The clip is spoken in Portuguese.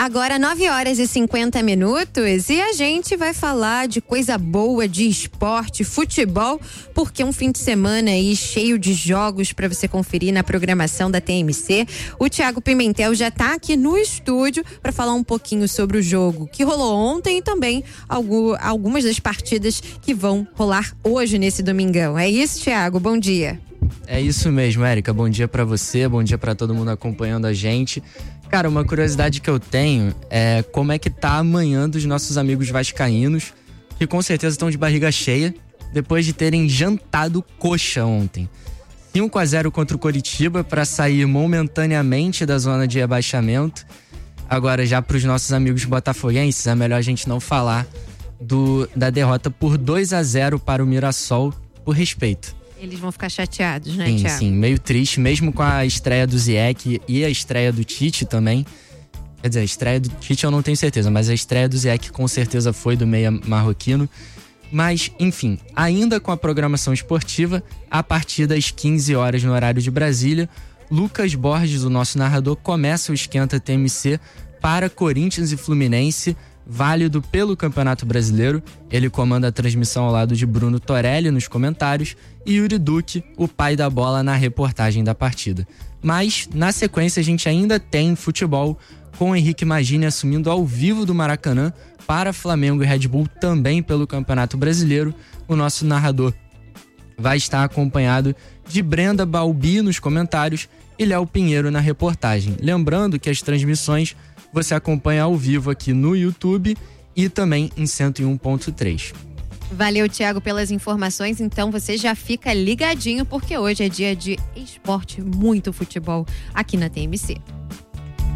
Agora 9h50 e a gente vai falar de coisa boa, de esporte, futebol, porque é um fim de semana aí cheio de jogos para você conferir na programação da TMC. O Thiago Pimentel já tá aqui no estúdio para falar um pouquinho sobre o jogo que rolou ontem e também algumas das partidas que vão rolar hoje nesse domingão. É isso, Thiago? Bom dia. É isso mesmo, Érica. Bom dia pra você, bom dia pra todo mundo acompanhando a gente. Cara, uma curiosidade que eu tenho é como é que tá amanhã dos nossos amigos vascaínos, que com certeza estão de barriga cheia, depois de terem jantado coxa ontem. 5-0 contra o Coritiba para sair momentaneamente da zona de rebaixamento. Agora, já pros nossos amigos botafoguenses, é melhor a gente não falar da derrota por 2-0 para o Mirassol, por respeito. Eles vão ficar chateados, né, sim, Thiago? Sim, meio triste, mesmo com a estreia do Ziyech e a estreia do Tite também. Quer dizer, a estreia do Tite eu não tenho certeza, mas a estreia do Ziyech com certeza foi do meia marroquino. Mas, enfim, ainda com a programação esportiva, a partir das 15 horas no horário de Brasília, Lucas Borges, o nosso narrador, começa o Esquenta TMC para Corinthians e Fluminense, válido pelo Campeonato Brasileiro. Ele comanda a transmissão ao lado de Bruno Torelli nos comentários e Yuri Duque, o pai da bola, na reportagem da partida. Mas, na sequência, a gente ainda tem futebol, com o Henrique Magini assumindo ao vivo do Maracanã para Flamengo e Red Bull, também pelo Campeonato Brasileiro. O nosso narrador vai estar acompanhado de Brenda Balbi nos comentários e Léo Pinheiro na reportagem. Lembrando que as transmissões você acompanha ao vivo aqui no YouTube e também em 101.3. Valeu, Thiago, pelas informações. Então você já fica ligadinho, porque hoje é dia de esporte, muito futebol aqui na TMC.